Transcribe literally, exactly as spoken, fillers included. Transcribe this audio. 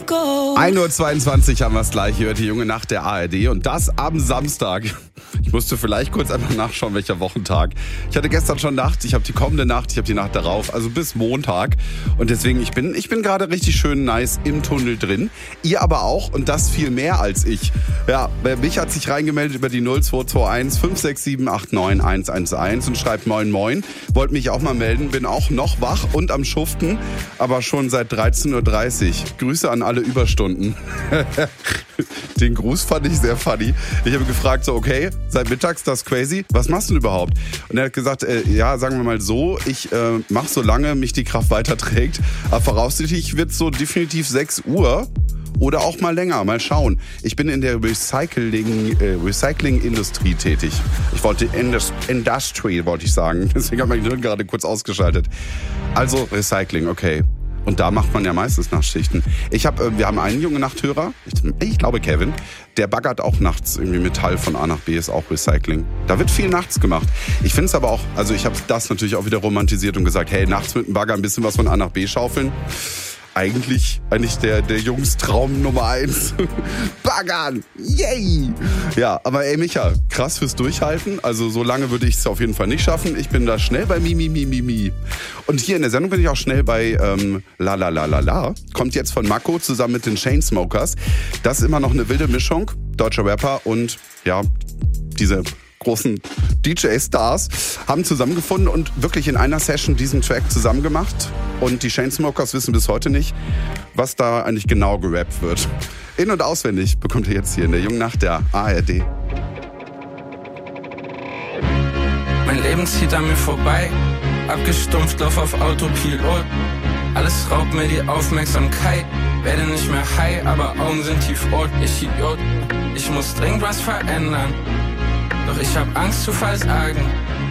ein Uhr zweiundzwanzig haben wir es gleich, hier hört die junge Nacht der A R D und das am Samstag. Ich musste vielleicht kurz einmal nachschauen, welcher Wochentag. Ich hatte gestern schon Nacht, ich habe die kommende Nacht, ich habe die Nacht darauf, also bis Montag. Und deswegen, ich bin, ich bin gerade richtig schön nice im Tunnel drin. Ihr aber auch und das viel mehr als ich. Ja, mich hat sich reingemeldet über die null zwei zwei eins fünf sechs sieben acht neun eins eins eins und schreibt moin moin. Wollt mich auch mal melden, bin auch noch wach und am Schuften, aber schon seit dreizehn Uhr dreißig. Grüße an alle Überstunden. Den Gruß fand ich sehr funny. Ich habe gefragt, so okay, seit mittags, das ist crazy, was machst du denn überhaupt? Und er hat gesagt, äh, ja, sagen wir mal so, ich äh, mache so lange mich die Kraft weiterträgt, aber voraussichtlich wird es so definitiv sechs Uhr oder auch mal länger, mal schauen. Ich bin in der Recycling, äh, Recycling-Industrie tätig. Ich wollte Indus- Industry, wollte ich sagen, deswegen habe ich mein Gehirn gerade kurz ausgeschaltet. Also Recycling, okay. Und da macht man ja meistens Nachtschichten. Ich hab, wir haben einen jungen Nachthörer, ich, ich glaube Kevin, der baggert auch nachts irgendwie Metall von A nach B, ist auch Recycling. Da wird viel nachts gemacht. Ich finde es aber auch, also ich habe das natürlich auch wieder romantisiert und gesagt, hey, nachts mit dem Bagger ein bisschen was von A nach B schaufeln. Eigentlich, eigentlich der, der Jungs Traum Nummer eins. Baggern! Yay! Ja, aber ey Micha, krass fürs Durchhalten. Also so lange würde ich es auf jeden Fall nicht schaffen. Ich bin da schnell bei Mi, Mi, Mi, Mi, Mi. Und hier in der Sendung bin ich auch schnell bei ähm, La La La La La. Kommt jetzt von Mako zusammen mit den Chainsmokers. Das ist immer noch eine wilde Mischung. Deutscher Rapper und ja, diese großen D J-Stars haben zusammengefunden und wirklich in einer Session diesen Track zusammen gemacht. Und die Chainsmokers wissen bis heute nicht, was da eigentlich genau gerappt wird. In- und auswendig bekommt ihr jetzt hier in der jungen Nacht der A R D. Mein Leben zieht an mir vorbei, abgestumpft, lauf auf Autopilot. Alles raubt mir die Aufmerksamkeit, werde nicht mehr high, aber Augen sind tiefrot. Ich Idiot, ich muss dringend was verändern. Doch ich hab Angst zu versagen.